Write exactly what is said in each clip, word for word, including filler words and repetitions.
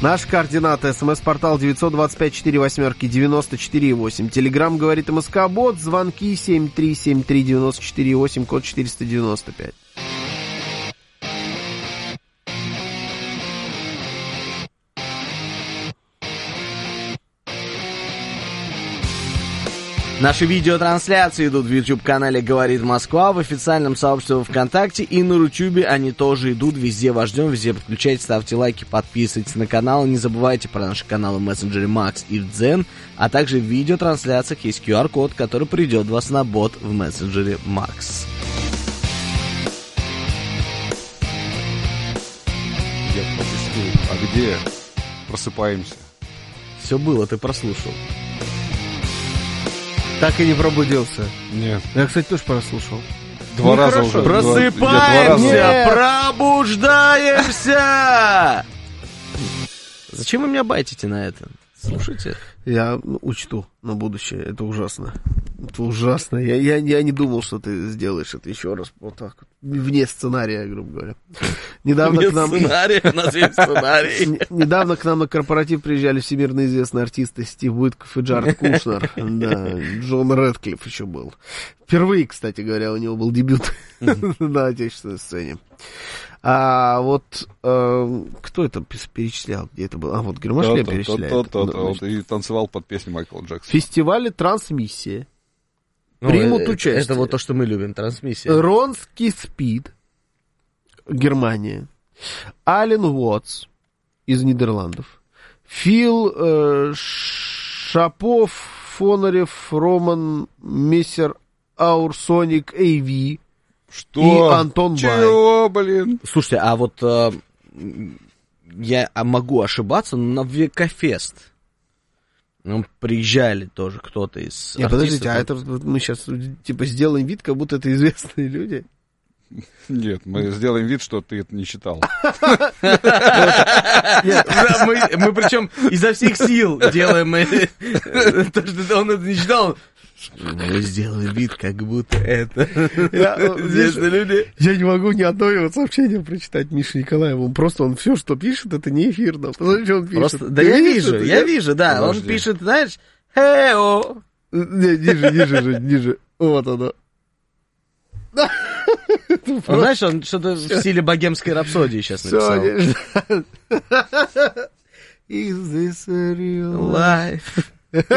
Наши координаты. СМС-портал девятьсот двадцать пять сорок восемь девяносто четыре восемь. Телеграм говорит МСК-бот. Звонки семь три семь три девяносто четыре восемь, код четыреста девяносто пять. Наши видеотрансляции идут в YouTube-канале «Говорит Москва», в официальном сообществе ВКонтакте и на Рутюбе они тоже идут. Везде вас ждем, везде подключайтесь, ставьте лайки, подписывайтесь на канал. Не забывайте про наши каналы в мессенджере Макс и Дзен, а также в видеотрансляциях есть ку ар-код, который приведет вас на бот в мессенджере Макс. Я пропустил. А где? Просыпаемся. Все было, ты прослушал. Так и не пробудился. Нет. Я, кстати, тоже прослушал. Два Ну, раза хорошо. уже. Просыпаемся, пробуждаемся! Зачем вы меня байтите на это? Слушайте. Я ну, учту на будущее. Это ужасно. Это ужасно. Я, я, я не думал, что ты сделаешь это еще раз. Вот так вот. Вне сценария, грубо говоря. Недавно Вне к нам... сценария, у нас есть сценарий. Недавно к нам на корпоратив приезжали всемирно известные артисты Стив Уитков и Джаред Кушнер. Да, Джон Рэдклифф еще был. Впервые, кстати говоря, у него был дебют на отечественной сцене. А вот э, кто это перечислял? Где это было? А, вот Гермашле перечисляет. И танцевал под песню Майкла Джексона. В фестивале «Трансмиссия» примут это, участие. Это вот то, что мы любим, трансмиссия. Ронский Спид, Германия. Ален Уотс из Нидерландов. Фил э, Шапов, Фонарев, Роман Мессер, Аурсоник, эй ви. Что? И Антон Бай. Чего, блин? Слушайте, а вот э, я могу ошибаться, но на Векафест ну, приезжали тоже кто-то из Нет, артистов. подождите, а это мы сейчас типа сделаем вид, как будто это известные люди? Нет, мы сделаем вид, что ты это не читал. Мы причем изо всех сил делаем то, что он это не читал. Мы сделаем вид, как будто это известные люди. Я не могу ни одно его сообщение прочитать Мише Николаеву. Просто он все, что пишет, это не эфирно. Посмотри, что он пишет. Просто, да я вижу, я вижу, да. Он пишет, знаешь, хэо. Не, ниже, ниже же, ниже. Вот оно. Он, знаешь, он что-то в стиле богемской рапсодии сейчас написал. Is this a real Life?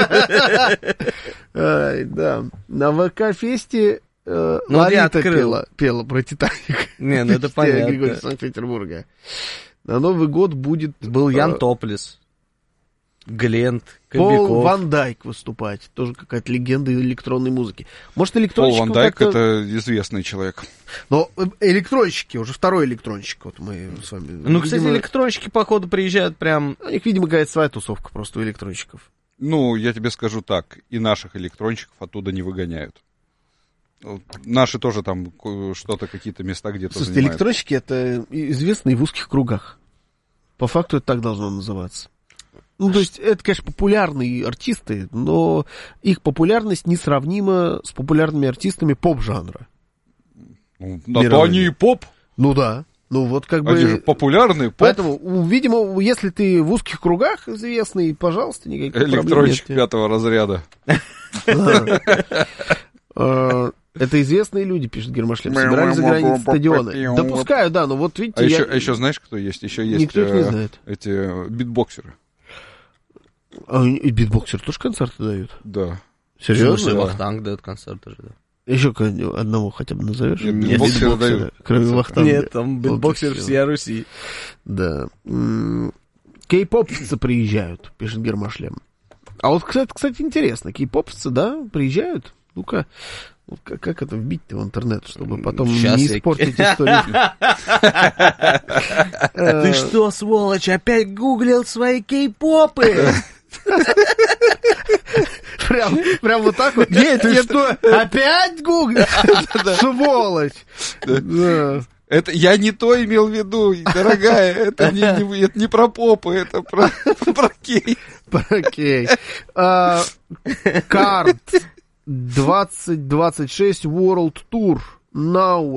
Ай, да. На ВК-фесте э, Ну, Ларита пела, пела про «Титаник». Не, ну это понятно. Григорий Санкт-Петербурга. На Новый год будет... Был Ян Топлес, Глент, Пол Кобяков. Ван Дайк выступать. Тоже какая-то легенда электронной музыки. Может, Пол электронщиков Ван Дайк — как-то... это известный человек. Но электронщики, уже второй электронщик. Вот мы с вами... Ну, кстати, видимо, электронщики, походу, приезжают прям... У них, видимо, какая-то своя тусовка просто у электронщиков. Ну, я тебе скажу так, и наших электронщиков оттуда не выгоняют. Наши тоже там что-то, какие-то места где-то Слушайте, занимают. электронщики — это известные в узких кругах. По факту это так должно называться. Ну, то есть, это, конечно, популярные артисты, но их популярность несравнима с популярными артистами поп-жанра. Ну, на то они и поп. Ну да. Ну вот как бы... Они же популярные, поп. Поэтому, видимо, если ты в узких кругах известный, пожалуйста, никаких проблем нет. Электронщик пятого разряда. Это известные люди, пишет Гермашлем. Собирали за границей стадионы. Допускаю, да, но вот видите... А еще, а еще знаешь, кто есть? Еще есть Никто их не знает. Эти битбоксеры. А и битбоксеры тоже концерты дают? Да. Серьезно? Да. Вахтанг дает концерты же, да. Еще одного хотя бы назовешь? Нет, Нет, битбоксеры дают. Кроме Вахтанга. Нет, там битбоксер Вот всея Руси. Да. Кей-попцы приезжают, пишет Гермашлем. А вот, кстати, кстати, интересно, кей-попцы, да, приезжают? Ну-ка, ну, как, как это вбить-то в интернет, чтобы потом Сейчас не я... испортить историю? Ты что, сволочь, опять гуглил свои кей-попы? Прям, прям вот так вот? Нет, ты что, опять гуглил? Сволочь! Это я не то имел в виду, дорогая, это не, не, это не про попы, это про, про кей. Про кей. Карт двадцать двадцать шесть World Tour Now